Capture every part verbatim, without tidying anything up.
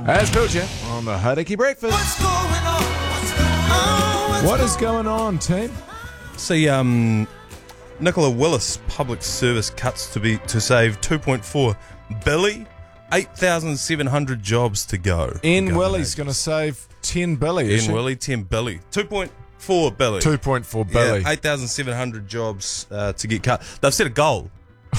As told you on the Hauraki Breakfast. What's going on? What's going on? What's What is going on, team? See, um, Nicola Willis public service cuts to be to save two point four billion, eight thousand seven hundred jobs to go. Ian Willie's going to save ten billion. Ian Willie, ten billion, two point four billion, two point four billion. yeah, eight thousand seven hundred jobs uh, to get cut. They've set a goal,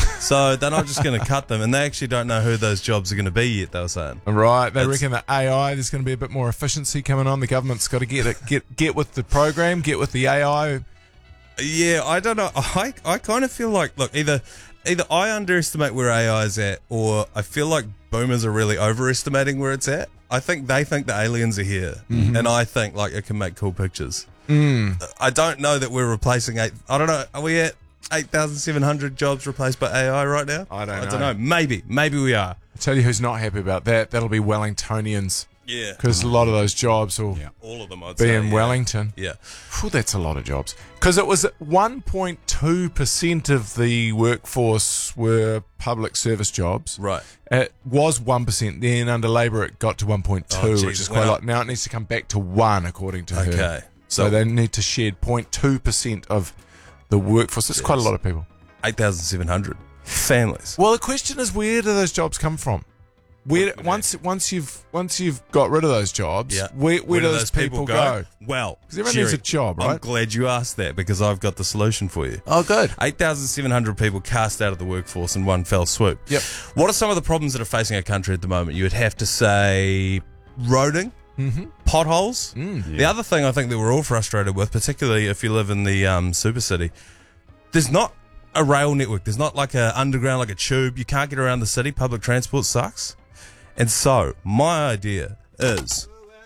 so they're not just going to cut them, and they actually don't know who those jobs are going to be yet. They were saying, Right, they It's- reckon that A I, there's going to be a bit more efficiency coming on. The government's got to get it, get get with the program, get with the A I. yeah, I don't know. I I kind of feel like look either. Either I underestimate where A I is at, or I feel like boomers are really overestimating where it's at. I think they think the aliens are here, Mm-hmm. and I think like it can make cool pictures. Mm. I don't know that we're replacing eight. I don't know. Are we at eight thousand seven hundred jobs replaced by A I right now? I don't I know. don't know. Maybe. Maybe we are. I tell you who's not happy about that. That'll be Wellingtonians, Yeah. because a lot of those jobs will All of them, I'd be say. in yeah. Wellington. Yeah. Phew, that's a lot of jobs. Because it was one point two percent of the workforce were public service jobs. Right. It was one percent. Then under Labor, it got to one point two, Oh, geez, which is it quite a went lot. up. Now it needs to come back to one, according to her. Okay. So, So, they need to shed zero point two percent of the workforce. That's quite a lot of people. eight thousand seven hundred families. Well, the question is, where do those jobs come from? Where once once you've once you've got rid of those jobs, Yeah. where, where, do those people, go? Well, 'Cause everyone needs a job, I'm right? glad you asked that because I've got the solution for you. Oh, good. eight thousand seven hundred people cast out of the workforce in one fell swoop. Yep. What are some of the problems that are facing our country at the moment? You would have to say roading, Mm-hmm. potholes. Mm. The other thing I think that we're all frustrated with, particularly if you live in the um, super city, there's not a rail network. There's not like a underground, like a tube. You can't get around the city. Public transport sucks. And so my idea is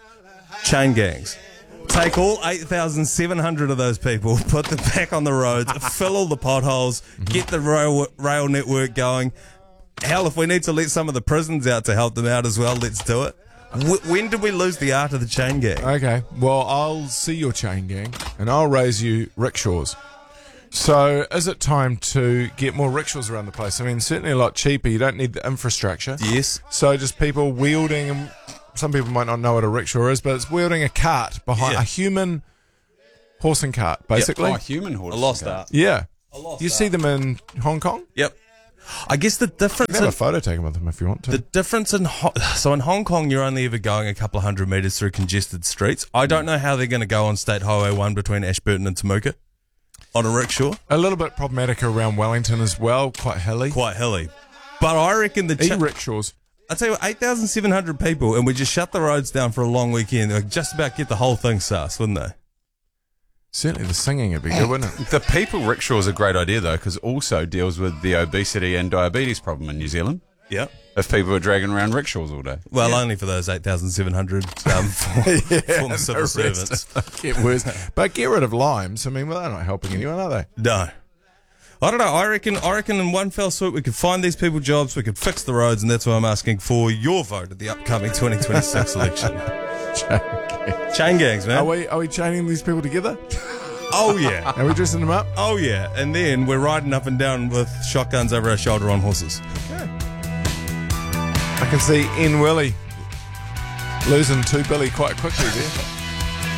chain gangs. Take all eight thousand seven hundred of those people, put them back on the roads, fill all the potholes, get the rail, rail network going. Hell, if we need to let some of the prisons out to help them out as well, let's do it. W- when did we lose the art of the chain gang? Okay. Well, I'll see your chain gang, and I'll raise you rickshaws. So, is it time to get more rickshaws around the place? I mean, certainly a lot cheaper. You don't need the infrastructure. Yes. So, just people wielding, and some people might not know what a rickshaw is, but it's wielding a cart behind Yeah. a human horse and cart, basically. Oh, human horse. I lost that. Yeah. You see them in Hong Kong? Yep. I guess the You difference can have in a photo taken with them if you want to. The difference in Ho- so in Hong Kong, you're only ever going a couple of hundred meters through congested streets. I don't know how they're going to go on State Highway One between Ashburton and Temuka on a rickshaw. a little bit problematic around Wellington as well, quite hilly. Quite hilly, but I reckon the. Ch- E-rickshaws. I tell you what, eight thousand seven hundred people, and we just shut the roads down for a long weekend. They'd just about get the whole thing sus, wouldn't they? Certainly the singing would be good, wouldn't it? The people rickshaw is a great idea, though, because also deals with the obesity and diabetes problem in New Zealand. Yeah. If people are dragging around rickshaws all day. Well, only for those eight thousand seven hundred um, former civil servants. Get worse. But get rid of limes. I mean, well, they're not helping anyone, are they? No. I don't know. I reckon I reckon in one fell swoop we could find these people jobs, we could fix the roads, and that's why I'm asking for your vote at the upcoming twenty twenty-six election. Chain gangs, man. Are we are we chaining these people together? Oh, yeah. Are we dressing them up? Oh, yeah. And then we're riding up and down with shotguns over our shoulder on horses. I can see Ian Willie losing two Billy quite quickly there.